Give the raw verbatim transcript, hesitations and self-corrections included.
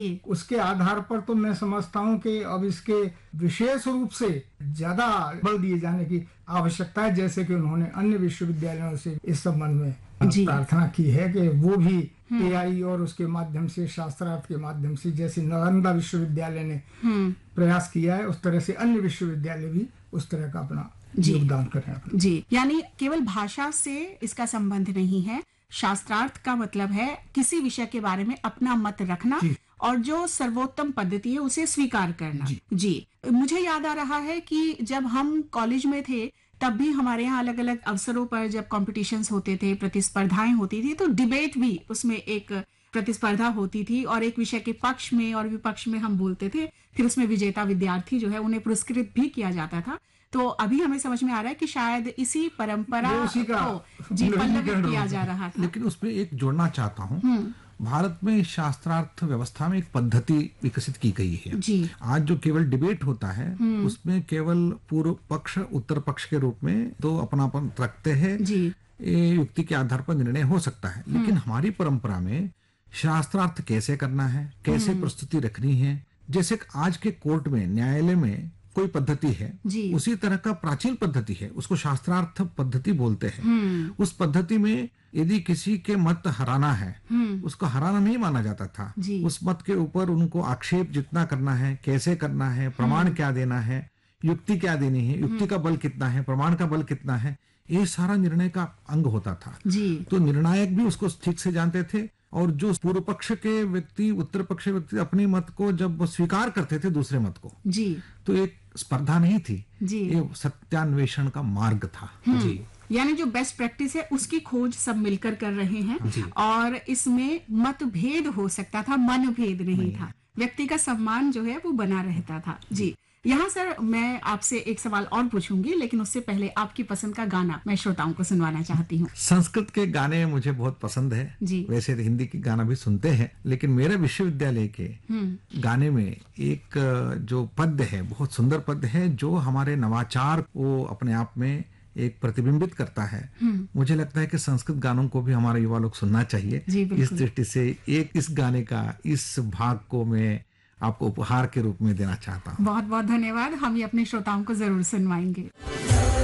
उसके आधार पर तो मैं समझता हूँ कि अब इसके विशेष रूप से ज्यादा बल दिए जाने की आवश्यकता है, जैसे कि उन्होंने अन्य विश्वविद्यालयों से इस संबंध में जी। प्रार्थना की है कि वो भी एआई और उसके माध्यम से, शास्त्रार्थ के माध्यम से, जैसे नालंदा विश्वविद्यालय ने प्रयास किया है, उस तरह से अन्य विश्वविद्यालय भी उस तरह का अपना जी। योगदान करें अपना। जी, यानी केवल भाषा से इसका संबंध नहीं है। शास्त्रार्थ का मतलब है किसी विषय के बारे में अपना मत रखना जी। और जो सर्वोत्तम पद्धति है उसे स्वीकार करना। जी। जी, मुझे याद आ रहा है कि जब हम कॉलेज में थे तब भी हमारे यहाँ अलग अलग अवसरों पर जब कॉम्पिटिशन्स होते थे, प्रतिस्पर्धाएं होती थी, तो डिबेट भी उसमें एक प्रतिस्पर्धा होती थी और एक विषय के पक्ष में और विपक्ष में हम बोलते थे। फिर उसमें विजेता विद्यार्थी जो है उन्हें पुरस्कृत भी किया जाता था। तो अभी हमें समझ में आ रहा है कि शायद इसी परंपरा वो उसी का को जी पल्लवित किया जा रहा था। लेकिन उसमें एक जोड़ना चाहता हूँ, भारत में शास्त्रार्थ व्यवस्था में एक पद्धति विकसित की गई है। जी। आज जो केवल डिबेट होता है उसमें केवल पूर्व पक्ष उत्तर पक्ष के रूप में तो अपनापन रखते हैं, जी। ये युक्ति के आधार पर निर्णय हो सकता है। लेकिन हमारी परंपरा में शास्त्रार्थ कैसे करना है, कैसे प्रस्तुति रखनी है, जैसे आज के कोर्ट में, न्यायालय में कोई पद्धति है, उसी तरह का प्राचीन पद्धति है, उसको शास्त्रार्थ पद्धति बोलते हैं। उस पद्धति में यदि किसी के मत हराना है, उसको हराना नहीं माना जाता था। उस मत के ऊपर उनको आक्षेप जितना करना है, कैसे करना है, प्रमाण क्या देना है, युक्ति क्या देनी है, युक्ति का बल कितना है, प्रमाण का बल कितना है, ये सारा निर्णय का अंग होता था। जी। तो निर्णायक भी उसको ठीक से जानते थे और जो पूर्व पक्ष के व्यक्ति, उत्तर पक्ष के व्यक्ति अपने मत को जब वो स्वीकार करते थे दूसरे मत को, जी। तो एक स्पर्धा नहीं थी, जी। ये सत्यान्वेषण का मार्ग था। जी। यानी जो बेस्ट प्रैक्टिस है उसकी खोज सब मिलकर कर रहे हैं और इसमें मतभेद हो सकता था, मनभेद नहीं, नहीं था। व्यक्ति का सम्मान जो है वो बना रहता था। जी। यहाँ सर मैं आपसे एक सवाल और पूछूंगी, लेकिन उससे पहले आपकी पसंद का गाना मैं श्रोताओं को सुनवाना चाहती हूँ। संस्कृत के गाने मुझे बहुत पसंद है। जी। वैसे तो हिंदी के गाना भी सुनते हैं, लेकिन मेरे विश्वविद्यालय के गाने में एक जो पद्य है, बहुत सुंदर पद्य है, जो हमारे नवाचार को अपने आप में एक प्रतिबिंबित करता है। मुझे लगता है कि संस्कृत गानों को भी हमारे युवा लोग सुनना चाहिए। इस दृष्टि से एक इस गाने का इस भाग को मैं आपको उपहार के रूप में देना चाहता हूँ। बहुत बहुत धन्यवाद। हम ये अपने श्रोताओं को जरूर सुनवाएंगे।